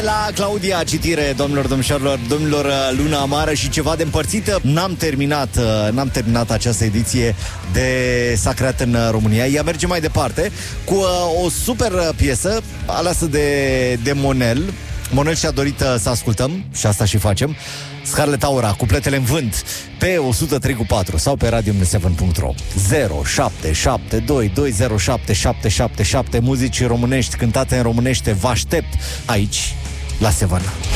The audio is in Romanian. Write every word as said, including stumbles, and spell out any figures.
la Claudia, citire, domnilor, domnișoarelor, domnilor, Luna Amară și ceva de împărțită. N-am terminat, n-am terminat această ediție de S-a creat în România. Ea merge mai departe cu o super piesă aleasă de, de Monel. Monel și-a dorit să ascultăm și asta și facem. Scarlett Aura, cupletele în vânt, pe o sută trei patru sau pe radio șapte punct ro. Zero șapte șapte doi doi zero șapte șapte șapte șapte. Muzici românești cântate în românește. Vă aștept aici la Seven.